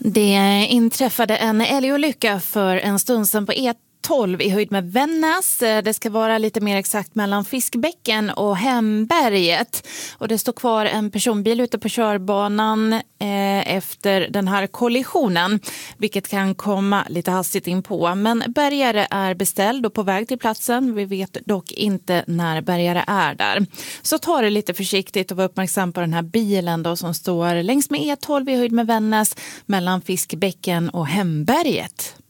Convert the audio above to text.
Det inträffade en älgolycka för en stund sedan på E12 i höjd med Vännäs. Det ska vara lite mer exakt mellan Fiskbäcken och Hemberget. Och det står kvar en personbil ute på körbanan efter den här kollisionen. Vilket kan komma lite hastigt in på. Men bärgare är beställd och på väg till platsen. Vi vet dock inte när bärgare är där. Så ta det lite försiktigt och var uppmärksam på den här bilen då, som står längs med E12 i höjd med Vännäs mellan Fiskbäcken och Hemberget.